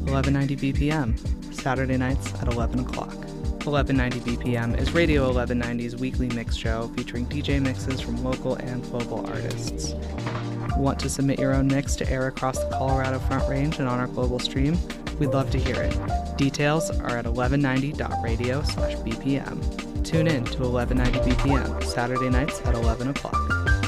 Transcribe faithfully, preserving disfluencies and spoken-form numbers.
eleven ninety B P M, Saturday nights at eleven o'clock. eleven ninety B P M is Radio eleven ninety's weekly mix show featuring D J mixes from local and global artists. Want to submit your own mix to air across the Colorado Front Range and on our global stream? We'd love to hear it. Details are at eleven ninety dot radio slash B P M. Tune in to eleven ninety B P M, Saturday nights at eleven o'clock.